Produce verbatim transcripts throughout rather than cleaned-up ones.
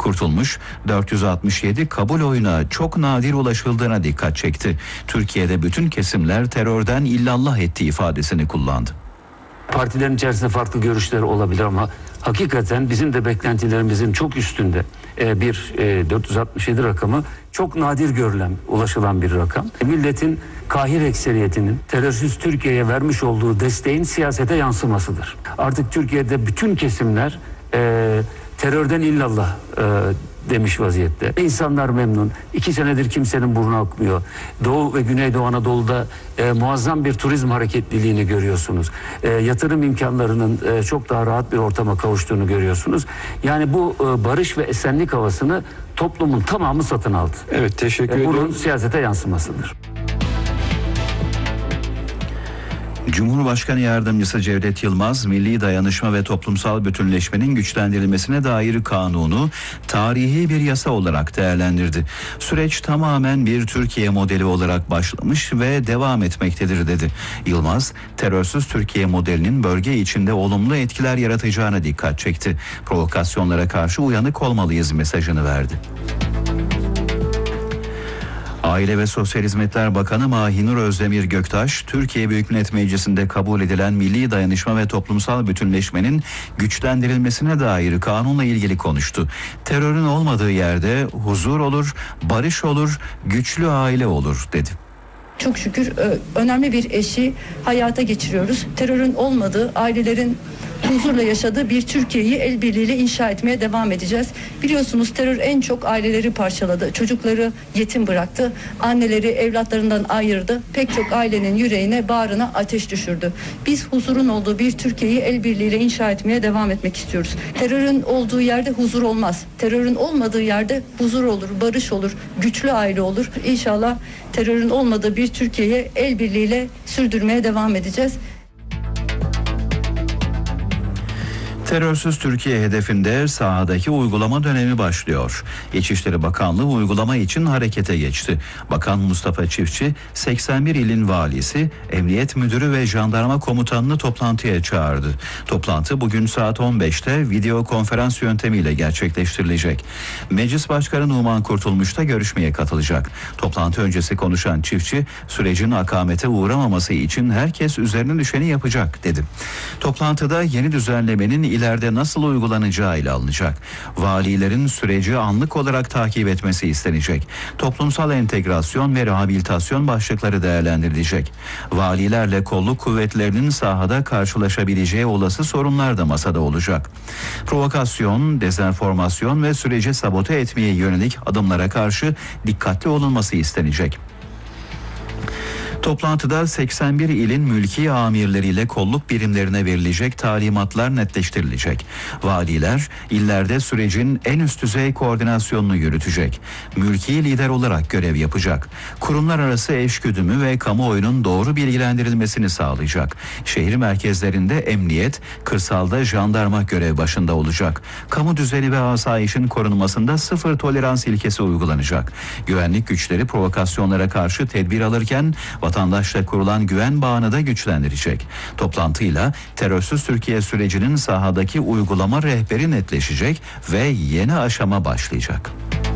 Kurtulmuş, dört yüz altmış yedi kabul oyuna çok nadir ulaşıldığına dikkat çekti. Türkiye'de bütün kesimler terörden illallah ettiği ifadesini kullandı. Partilerin içerisinde farklı görüşler olabilir ama hakikaten bizim de beklentilerimizin çok üstünde bir dört yüz altmış yedi rakamı çok nadir görülen, ulaşılan bir rakam. Milletin kahir ekseriyetinin terörsüz Türkiye'ye vermiş olduğu desteğin siyasete yansımasıdır. Artık Türkiye'de bütün kesimler e, terörden illallah e, demiş vaziyette. İnsanlar memnun. İki senedir kimsenin burnu akmıyor. Doğu ve Güneydoğu Anadolu'da e, muazzam bir turizm hareketliliğini görüyorsunuz. E, yatırım imkanlarının e, çok daha rahat bir ortama kavuştuğunu görüyorsunuz. Yani bu e, barış ve esenlik havasını toplumun tamamı satın aldı. Evet, teşekkür e, ederim. Bunun siyasete yansımasıdır. Cumhurbaşkanı Yardımcısı Cevdet Yılmaz, milli dayanışma ve toplumsal bütünleşmenin güçlendirilmesine dair kanunu tarihi bir yasa olarak değerlendirdi. Süreç tamamen bir Türkiye modeli olarak başlamış ve devam etmektedir dedi. Yılmaz, terörsüz Türkiye modelinin bölge içinde olumlu etkiler yaratacağına dikkat çekti. Provokasyonlara karşı uyanık olmalıyız mesajını verdi. Aile ve Sosyal Hizmetler Bakanı Mahinur Özdemir Göktaş, Türkiye Büyük Millet Meclisi'nde kabul edilen milli dayanışma ve toplumsal bütünleşmenin güçlendirilmesine dair kanunla ilgili konuştu. Terörün olmadığı yerde huzur olur, barış olur, güçlü aile olur dedi. Çok şükür önemli bir eşi hayata geçiriyoruz. Terörün olmadığı, ailelerin huzurla yaşadığı bir Türkiye'yi el birliğiyle inşa etmeye devam edeceğiz. Biliyorsunuz terör en çok aileleri parçaladı. Çocukları yetim bıraktı. Anneleri evlatlarından ayırdı. Pek çok ailenin yüreğine, bağrına ateş düşürdü. Biz huzurun olduğu bir Türkiye'yi el birliğiyle inşa etmeye devam etmek istiyoruz. Terörün olduğu yerde huzur olmaz. Terörün olmadığı yerde huzur olur, barış olur, güçlü aile olur. İnşallah terörün olmadığı bir Türkiye'yi el birliğiyle sürdürmeye devam edeceğiz. Terörsüz Türkiye hedefinde sahadaki uygulama dönemi başlıyor. İçişleri Bakanlığı uygulama için harekete geçti. Bakan Mustafa Çiftçi, seksen bir ilin valisi, emniyet müdürü ve jandarma komutanını toplantıya çağırdı. Toplantı bugün saat on beşte video konferans yöntemiyle gerçekleştirilecek. Meclis Başkanı Numan Kurtulmuş da görüşmeye katılacak. Toplantı öncesi konuşan Çiftçi, sürecin akamete uğramaması için herkes üzerine düşeni yapacak dedi. Toplantıda yeni düzenlemenin ileride nasıl uygulanacağı ile alınacak. Valilerin süreci anlık olarak takip etmesi istenecek. Toplumsal entegrasyon ve rehabilitasyon başlıkları değerlendirilecek. Valilerle kolluk kuvvetlerinin sahada karşılaşabileceği olası sorunlar da masada olacak. Provokasyon, dezenformasyon ve süreci sabote etmeye yönelik adımlara karşı dikkatli olunması istenecek. Toplantıda seksen bir ilin mülki amirleriyle kolluk birimlerine verilecek talimatlar netleştirilecek. Valiler illerde sürecin en üst düzey koordinasyonunu yürütecek. Mülki lider olarak görev yapacak. Kurumlar arası eşgüdümü ve kamuoyunun doğru bilgilendirilmesini sağlayacak. Şehir merkezlerinde emniyet, kırsalda jandarma görev başında olacak. Kamu düzeni ve asayişin korunmasında sıfır tolerans ilkesi uygulanacak. Güvenlik güçleri provokasyonlara karşı tedbir alırken vatandaşla kurulan güven bağını da güçlendirecek. Toplantıyla terörsüz Türkiye sürecinin sahadaki uygulama rehberi netleşecek ve yeni aşama başlayacak.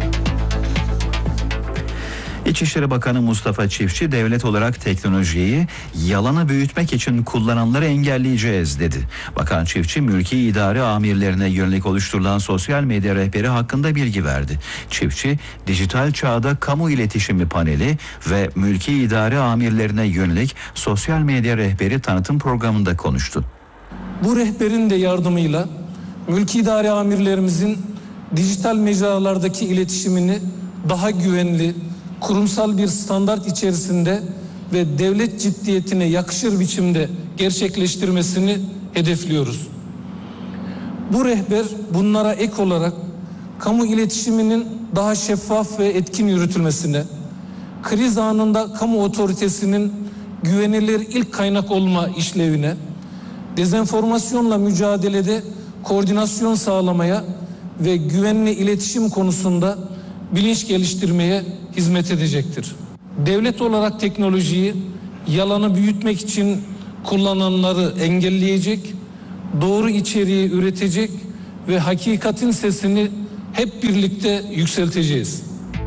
İçişleri Bakanı Mustafa Çiftçi, devlet olarak teknolojiyi yalanı büyütmek için kullananları engelleyeceğiz dedi. Bakan Çiftçi, mülki idare amirlerine yönelik oluşturulan sosyal medya rehberi hakkında bilgi verdi. Çiftçi, dijital çağda kamu iletişimi paneli ve mülki idare amirlerine yönelik sosyal medya rehberi tanıtım programında konuştu. Bu rehberin de yardımıyla mülki idare amirlerimizin dijital mecralardaki iletişimini daha güvenli, kurumsal bir standart içerisinde ve devlet ciddiyetine yakışır biçimde gerçekleştirmesini hedefliyoruz. Bu rehber bunlara ek olarak kamu iletişiminin daha şeffaf ve etkin yürütülmesine, kriz anında kamu otoritesinin güvenilir ilk kaynak olma işlevine, dezenformasyonla mücadelede koordinasyon sağlamaya ve güvenli iletişim konusunda bilinç geliştirmeye hizmet edecektir. Devlet olarak teknolojiyi yalanı büyütmek için kullananları engelleyecek, doğru içeriği üretecek ve hakikatin sesini hep birlikte yükselteceğiz.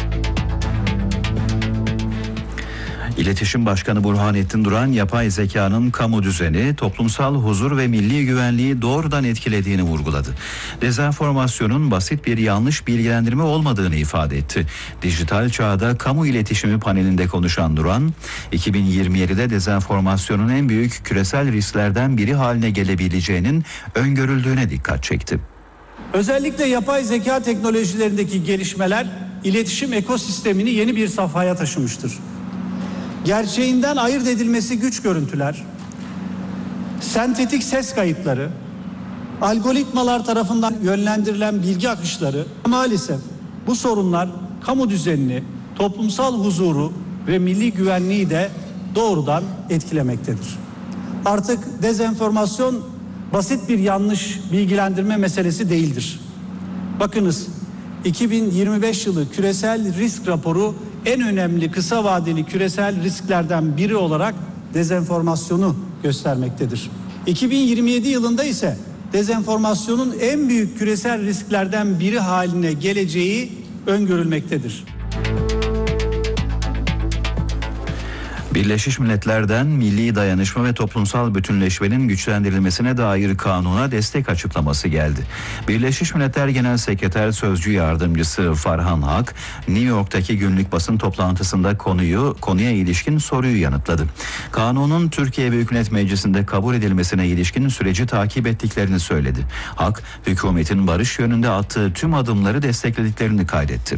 İletişim Başkanı Burhanettin Duran, yapay zekanın kamu düzeni, toplumsal huzur ve milli güvenliği doğrudan etkilediğini vurguladı. Dezenformasyonun basit bir yanlış bilgilendirme olmadığını ifade etti. Dijital çağda kamu iletişimi panelinde konuşan Duran, iki bin yirmi yedide dezenformasyonun en büyük küresel risklerden biri haline gelebileceğinin öngörüldüğüne dikkat çekti. Özellikle yapay zeka teknolojilerindeki gelişmeler iletişim ekosistemini yeni bir safhaya taşımıştır. Gerçeğinden ayırt edilmesi güç görüntüler, sentetik ses kayıtları, algoritmalar tarafından yönlendirilen bilgi akışları, maalesef bu sorunlar kamu düzenini, toplumsal huzuru ve milli güvenliği de doğrudan etkilemektedir. Artık dezenformasyon basit bir yanlış bilgilendirme meselesi değildir. Bakınız, iki bin yirmi beş yılı küresel risk raporu en önemli kısa vadeli küresel risklerden biri olarak dezenformasyonu göstermektedir. iki bin yirmi yedi yılında ise dezenformasyonun en büyük küresel risklerden biri haline geleceği öngörülmektedir. Birleşmiş Milletler'den milli dayanışma ve toplumsal bütünleşmenin güçlendirilmesine dair kanuna destek açıklaması geldi. Birleşmiş Milletler Genel Sekreter Sözcü Yardımcısı Farhan Hak, New York'taki günlük basın toplantısında konuyu konuya ilişkin soruyu yanıtladı. Kanunun Türkiye Büyük Millet Meclisi'nde kabul edilmesine ilişkin süreci takip ettiklerini söyledi. Hak, hükümetin barış yönünde attığı tüm adımları desteklediklerini kaydetti.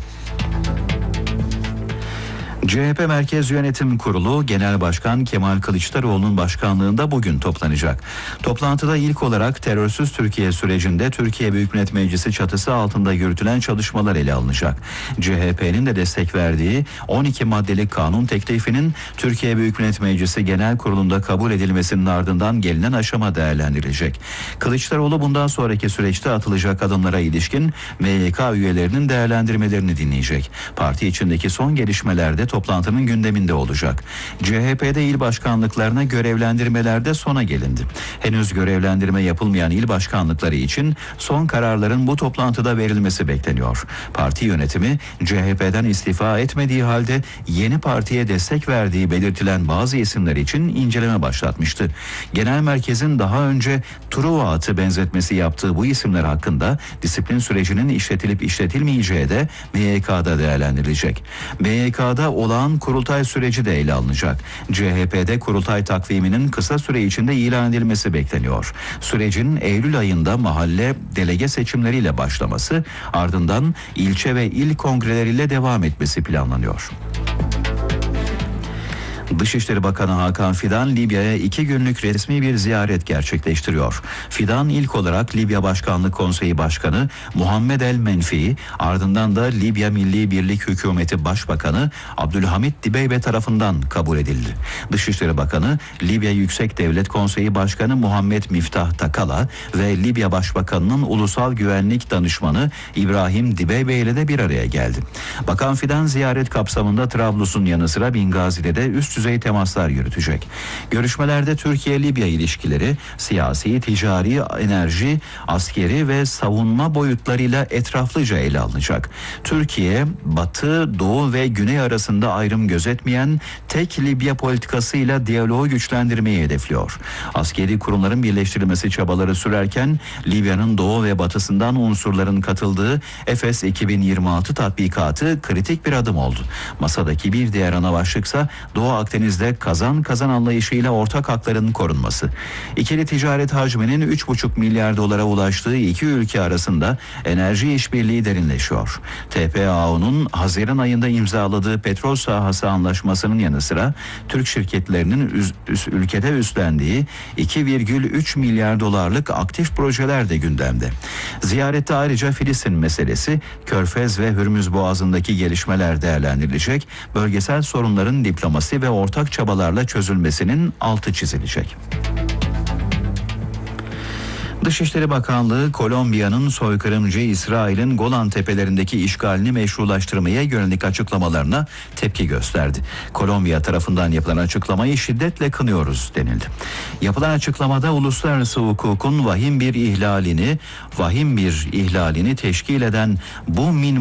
C H P Merkez Yönetim Kurulu Genel Başkan Kemal Kılıçdaroğlu'nun başkanlığında bugün toplanacak. Toplantıda ilk olarak terörsüz Türkiye sürecinde Türkiye Büyük Millet Meclisi çatısı altında yürütülen çalışmalar ele alınacak. C H P'nin de destek verdiği on iki maddelik kanun teklifinin Türkiye Büyük Millet Meclisi Genel Kurulu'nda kabul edilmesinin ardından gelinen aşama değerlendirilecek. Kılıçdaroğlu bundan sonraki süreçte atılacak adımlara ilişkin M Y K üyelerinin değerlendirmelerini dinleyecek. Parti içindeki son gelişmelerde toplantının gündeminde olacak. C H P'de il başkanlıklarına görevlendirmelerde sona gelindi. Henüz görevlendirme yapılmayan il başkanlıkları için son kararların bu toplantıda verilmesi bekleniyor. Parti yönetimi C H P'den istifa etmediği halde yeni partiye destek verdiği belirtilen bazı isimler için inceleme başlatmıştı. Genel merkezin daha önce Truva atı benzetmesi yaptığı bu isimler hakkında disiplin sürecinin işletilip işletilmeyeceği de M Y K'da değerlendirilecek. M Y K'da olağan kurultay süreci de ele alınacak. C H P'de kurultay takviminin kısa süre içinde ilan edilmesi bekleniyor. Sürecin Eylül ayında mahalle delege seçimleriyle başlaması, ardından ilçe ve il kongreleriyle devam etmesi planlanıyor. Dışişleri Bakanı Hakan Fidan Libya'ya iki günlük resmi bir ziyaret gerçekleştiriyor. Fidan ilk olarak Libya Başkanlık Konseyi Başkanı Muhammed El Menfi, ardından da Libya Milli Birlik Hükümeti Başbakanı Abdülhamit Dibeybe tarafından kabul edildi. Dışişleri Bakanı Libya Yüksek Devlet Konseyi Başkanı Muhammed Miftah Takala ve Libya Başbakanı'nın Ulusal Güvenlik Danışmanı İbrahim Dibeybe ile de bir araya geldi. Bakan Fidan ziyaret kapsamında Trablus'un yanı sıra Bingazi'de de üst düzey temaslar yürütecek. Görüşmelerde Türkiye-Libya ilişkileri siyasi, ticari, enerji, askeri ve savunma boyutlarıyla etraflıca ele alınacak. Türkiye, Batı, Doğu ve Güney arasında ayrım gözetmeyen tek Libya politikasıyla diyaloğu güçlendirmeyi hedefliyor. Askeri kurumların birleştirilmesi çabaları sürerken Libya'nın doğu ve batısından unsurların katıldığı Efes iki bin yirmi altı tatbikatı kritik bir adım oldu. Masadaki bir diğer ana başlıksa Doğu Akdeniz'de kazan kazan anlayışıyla ortak hakların korunması. İkili ticaret hacminin üç buçuk milyar dolara ulaştığı iki ülke arasında enerji işbirliği derinleşiyor. T P A O'nun Haziran ayında imzaladığı petrol sahası anlaşmasının yanı sıra Türk şirketlerinin üz, üz, ülkede üstlendiği iki virgül üç milyar dolarlık aktif projeler de gündemde. Ziyarette ayrıca Filistin meselesi, Körfez ve Hürmüz Boğazı'ndaki gelişmeler değerlendirilecek, bölgesel sorunların diplomasi ve ortak çabalarla çözülmesinin altı çizilecek. Dışişleri Bakanlığı, Kolombiya'nın soykırımcı İsrail'in Golan Tepelerindeki işgalini meşrulaştırmaya yönelik açıklamalarına tepki gösterdi. Kolombiya tarafından yapılan açıklamayı şiddetle kınıyoruz denildi. Yapılan açıklamada uluslararası hukukun vahim bir ihlalini, vahim bir ihlalini teşkil eden bu min